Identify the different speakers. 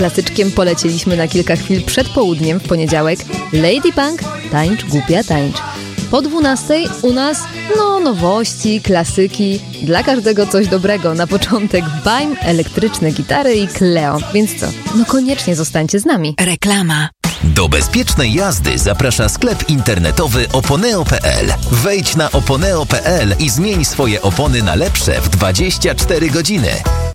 Speaker 1: Klasyczkiem polecieliśmy na kilka chwil przed południem w poniedziałek Lady Punk, Tańcz Głupia Tańcz. Po 12 u nas, nowości, klasyki, dla każdego coś dobrego. Na początek Baim, elektryczne gitary i Cleo. Więc co? Koniecznie zostańcie z nami.
Speaker 2: Reklama.
Speaker 3: Do bezpiecznej jazdy zaprasza sklep internetowy oponeo.pl. Wejdź na oponeo.pl i zmień swoje opony na lepsze w 24 godziny.